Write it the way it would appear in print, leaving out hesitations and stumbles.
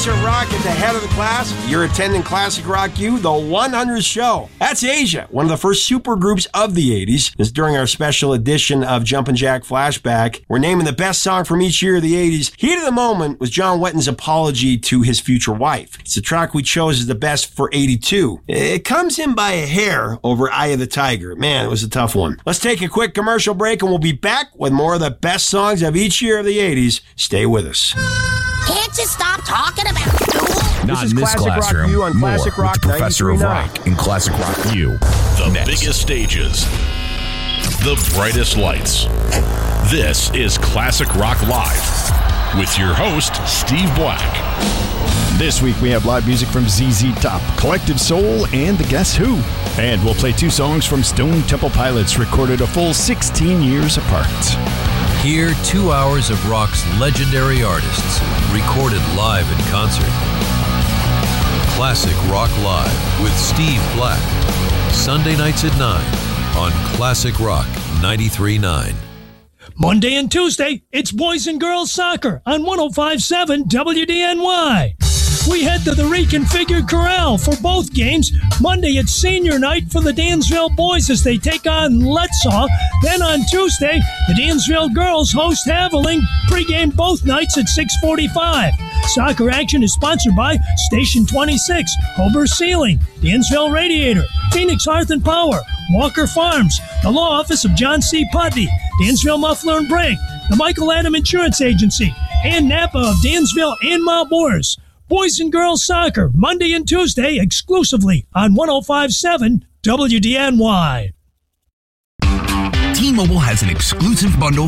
Progressive rock at the head of the class. You're attending Classic Rock U, the 100th show. That's Asia, one of the first supergroups of the 80s. This is during our special edition of Jumpin' Jack Flashback. We're naming the best song from each year of the 80s. Heat of the Moment was John Wetton's apology to his future wife. It's the track we chose as the best for 82. It comes in by a hair over Eye of the Tiger. Man, it was a tough one. Let's take a quick commercial break and we'll be back with more of the best songs of each year of the 80s. Stay with us. Can't you stop talking about school? Not in this classroom. U on More Classic Rock with Professor of 93.9. Rock in Classic Rock U. The biggest stages. The brightest lights. This is Classic Rock Live with your host, Steve Black. This week we have live music from ZZ Top, Collective Soul, and The Guess Who. And we'll play 2 songs from Stone Temple Pilots, recorded a full 16 years apart. Hear 2 hours of rock's legendary artists, recorded live in concert. Classic Rock Live with Steve Black. Sunday nights at 9 on Classic Rock 93.9. Monday and Tuesday, it's boys and girls soccer on 105.7 WDNY. We head to the reconfigured corral for both games. Monday, it's senior night for the Dansville boys as they take on Letsaw. Then on Tuesday, the Dansville girls host Haveling. Pre-game both nights at 6:45. Soccer action is sponsored by Station 26, Hober Sealing, Dansville Radiator, Phoenix Hearth and Power, Walker Farms, the law office of John C. Putney, Dansville Muffler and Brake, the Michael Adam Insurance Agency, and Napa of Dansville and Mount Morris. Boys and girls soccer, Monday and Tuesday, exclusively on 105.7 WDNY. T-Mobile has an exclusive bundle